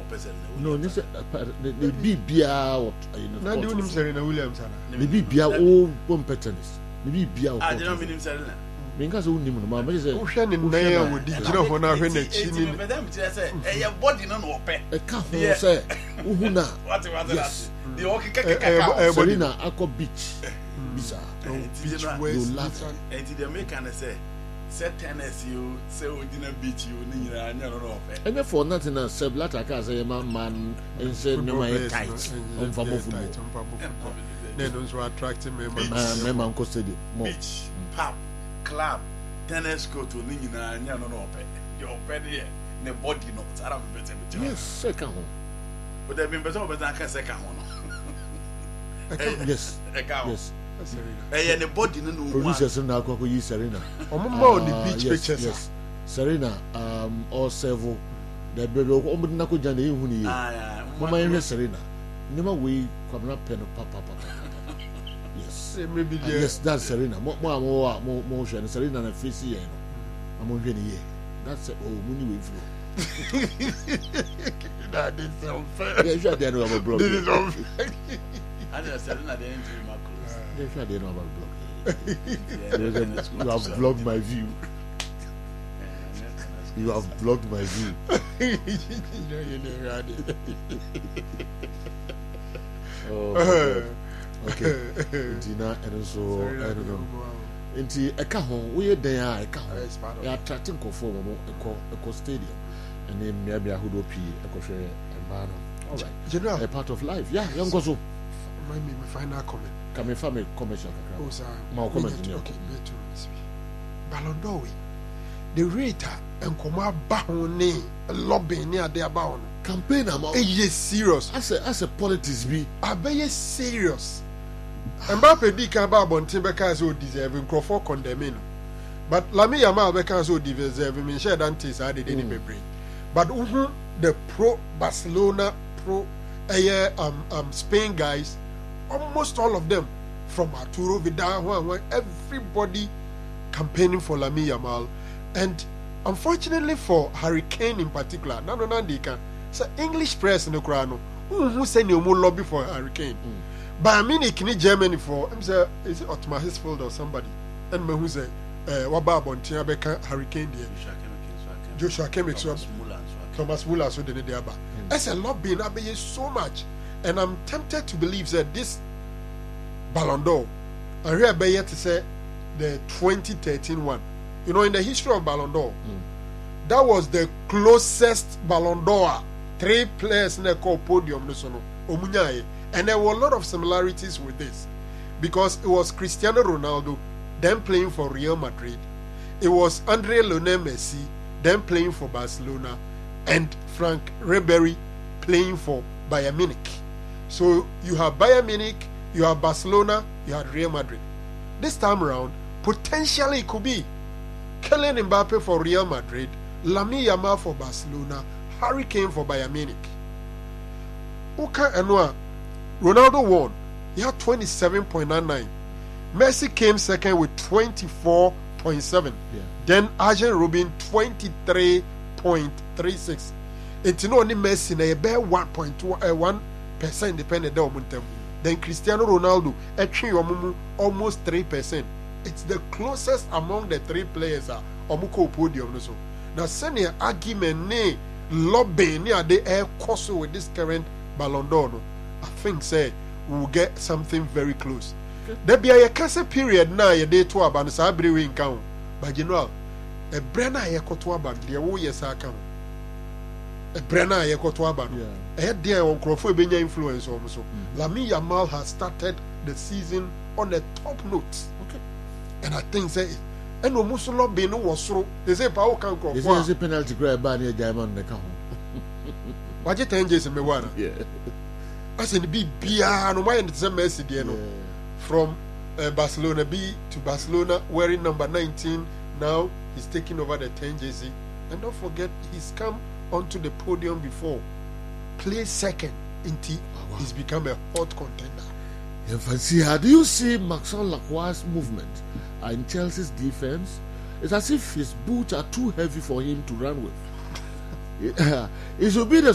No, this the BBA or Now do him Serena Williams. The BBA all competence. The BBA. I don't mean him Serena. Because who knew my mother? Ocean in there would you know when I win a chin. Your body no open. A cafe say, Uhuna. What yes. The walking Serena Aqua Beach. Bizarre. Beach West. And the American say, set tennis you, say we didn't beat you, and you're not open. And therefore, nothing else, Blatter as a man and say, no, my tight. On Famofu. Then those who are attracting me, my uncle stadium. Beach, pub, club, tennis court to Nina, and you're not open. You're open here. The body notes. I don't better. Yes, second home. But they've been better than I can second home. Yes, yes. And the body no producers now go use Serena. On the beach pictures. Yes. Serena, or several. The baby Omunako Jani Huni. Mama Serena. Never we come up pen of papa. Yes, maybe yes, that's Serena. More motion. Serena and Fissy. I'm on here. That's it. Oh, money we flow. That is unfair. Yes, you don't have a blog. This is unfair. I just said I didn't do my clothes. Yes, you don't have a blog. You have blocked my view. You have blocked my view. Oh, okay. Tina and so I don't know. Inti eka ho we dey eka ho. You attracting conform eco stadium and then maybe a hodo p ekohwe emba no. All right. General, a part of life. Yeah, young go so. My final comment. Come family commercial kakra. Oh sir. My comment. Okay, me too. Ballon d'Or. The rate and come ba ho ni lobby ni ade aba ho. Campaign am. Yes, serious. As a politics be. Abeye serious. Mbappe di kan ba bontin be kan so deserve Crawford condemn. But Lamine Yamal be kan so deserve me share that is how they didn't be bring. But the pro Barcelona pro Spain guys, almost all of them from Arturo Vidal, everybody campaigning for Lamine Yamal, and unfortunately for Harry Kane in particular, they can say English press in the crowd who send you more lobby for Harry Kane. Bayern Munich in Germany for is it Otmar Hitzfeld or somebody, and me who say what about Harry Kane there? Joshua Kimmich, Thomas Muller, so they are back. That's a lobby in so much, and I'm tempted to believe that this Ballon d'Or, I hear Bayer to say the 2013 one. You know, in the history of Ballon d'Or, that was the closest Ballon d'Or. 3 players in the podium, and there were a lot of similarities with this, because it was Cristiano Ronaldo then playing for Real Madrid, it was Andre Lionel Messi then playing for Barcelona, and Frank Ribery playing for Bayern Munich. So you have Bayern Munich, you have Barcelona, you have Real Madrid. This time around, potentially it could be Kylian Mbappe for Real Madrid, Lamine Yamal for Barcelona, Harry Kane for Bayern Munich. Uka Enwa, Ronaldo won. He had 27.99. Messi came second with 24.7. Then Arjen Robben 23.36. It's not only Messi na about 1.1% dependent on them. Then Cristiano Ronaldo actually almost 3%. It's the closest among the 3 players omuko podium so. Now senior argument ne lobby near the air course with this current Ballon d'Or. I think say we'll get something very close. There be a case period now a day to about Sabri win count. But general, a Brenna a Cotuaban, the wo yes I count. A Brenna a Cotuaban. A head there on Crawford Benya influence also. Lamine Yamal has started the season on a top note. Okay. And I think say and almost lobby no was through. They say Pao can Crawford. There's a penalty grab by the diamond the count. What you think is me one? Yeah. I said be no why and the message from Barcelona B to Barcelona wearing number 19. Now he's taking over the 10 jersey, and don't forget he's come onto the podium before, placed second in T. He's become a hot contender. How do you see Maxence Lacroix's movement in Chelsea's defense? It's as if his boots are too heavy for him to run with. It should be the